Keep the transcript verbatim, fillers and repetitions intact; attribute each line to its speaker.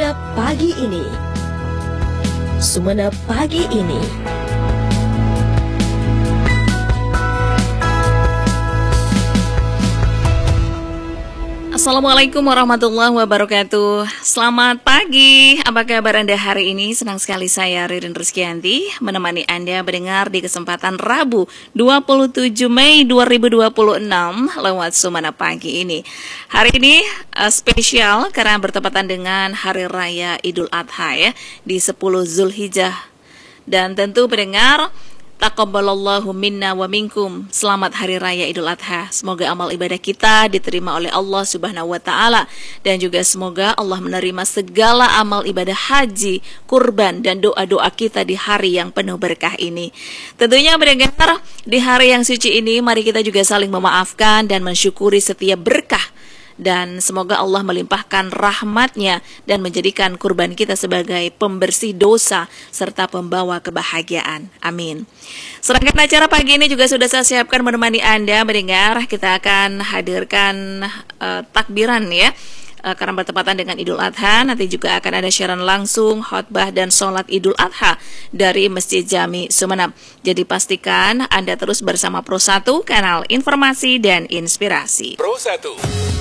Speaker 1: Sumenep Pagi Ini. Sumenep Pagi Ini.
Speaker 2: Assalamualaikum warahmatullahi wabarakatuh. Selamat pagi, apa kabar Anda hari ini? Senang sekali saya Ririn Rizkyanti menemani Anda mendengar di kesempatan Rabu dua puluh tujuh Mei dua ribu dua puluh enam lewat Sumenep Pagi ini. Hari ini uh, spesial karena bertepatan dengan Hari Raya Idul Adha ya, di sepuluh Zulhijjah. Dan tentu pendengar, taqabbalallahu minna wa minkum. Selamat Hari Raya Idul Adha. Semoga amal ibadah kita diterima oleh Allah Subhanahu wa taala, dan juga semoga Allah menerima segala amal ibadah haji, kurban, dan doa-doa kita di hari yang penuh berkah ini. Tentunya mendengar di hari yang suci ini, mari kita juga saling memaafkan dan mensyukuri setiap berkah. Dan semoga Allah melimpahkan rahmatnya dan menjadikan kurban kita sebagai pembersih dosa serta pembawa kebahagiaan. Amin. Serangkaian acara pagi ini juga sudah saya siapkan menemani Anda mendengar. Kita akan hadirkan uh, takbiran ya, uh, karena bertepatan dengan Idul Adha. Nanti juga akan ada siaran langsung, khotbah dan sholat Idul Adha dari Masjid Jami Sumenep. Jadi pastikan Anda terus bersama Pro satu, kanal informasi dan inspirasi.
Speaker 3: Pro satu.